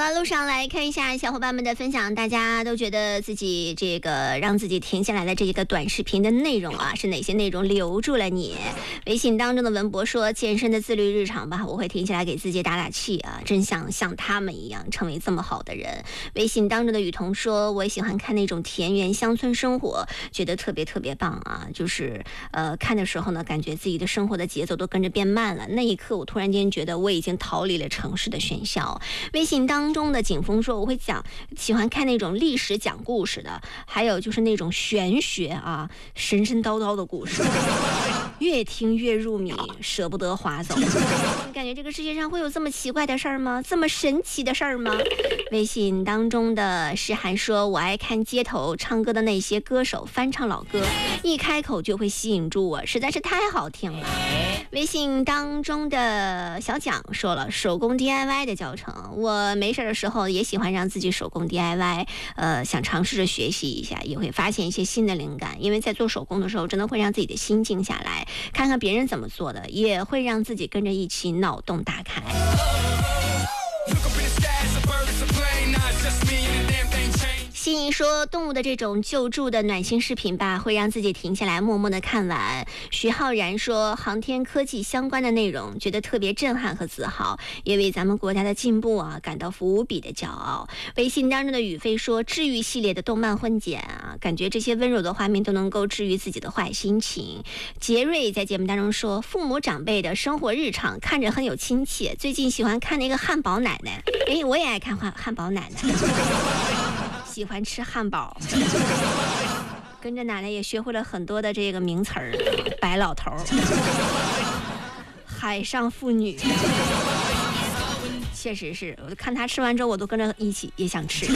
路上来看一下小伙伴们的分享，大家都觉得自己这个让自己停下来的这个短视频的内容啊，是哪些内容留住了你？微信当中的文博说，健身的自律日常吧，我会停下来给自己打打气啊，真想像他们一样成为这么好的人。微信当中的雨桐说，我也喜欢看那种田园乡村生活，觉得特别棒啊，就是看的时候呢，感觉自己的生活的节奏都跟着变慢了，那一刻我突然间觉得我已经逃离了城市的喧嚣。微信当中的景峰说，我会喜欢看那种历史讲故事的，还有就是那种玄学啊神叨叨的故事，越听越入迷，舍不得划走。你感觉这个世界上会有这么奇怪的事儿吗？这么神奇的事儿吗？微信当中的诗涵说，我爱看街头唱歌的那些歌手翻唱老歌，一开口就会吸引住我，实在是太好听了。微信当中的小蒋说了，手工 DIY 的教程，我没事的时候也喜欢让自己手工 DIY， 想尝试着学习一下，也会发现一些新的灵感，因为在做手工的时候真的会让自己的心静下来，看看别人怎么做的，也会让自己跟着一起脑洞大开。心怡说，动物的这种救助的暖心视频吧，会让自己停下来默默的看完。徐浩然说，航天科技相关的内容觉得特别震撼和自豪，也为咱们国家的进步啊感到无比的骄傲。微信当中的宇飞说，治愈系列的动漫混剪啊，感觉这些温柔的画面都能够治愈自己的坏心情。杰瑞在节目当中说，父母长辈的生活日常看着很有亲切，最近喜欢看那个汉堡奶奶，我也爱看汉堡奶奶。喜欢吃汉堡，跟着奶奶也学会了很多的这个名词儿，白老头，海上妇女，确实是我看他吃完之后，我都跟着一起也想吃。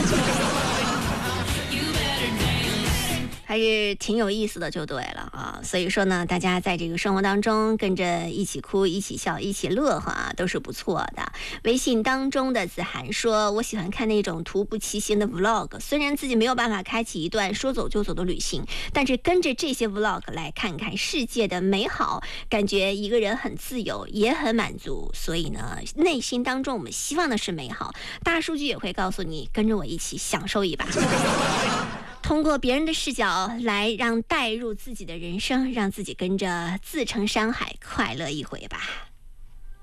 还是挺有意思的就对了啊，所以说呢，大家在这个生活当中跟着一起哭一起笑一起乐呵啊，都是不错的。微信当中的子涵说，我喜欢看那种徒步骑行的 vlog， 虽然自己没有办法开启一段说走就走的旅行，但是跟着这些 vlog 来看看世界的美好，感觉一个人很自由也很满足。所以呢，内心当中我们希望的是美好，大数据也会告诉你，跟着我一起享受一把。通过别人的视角来让带入自己的人生，让自己跟着自成山海快乐一回吧。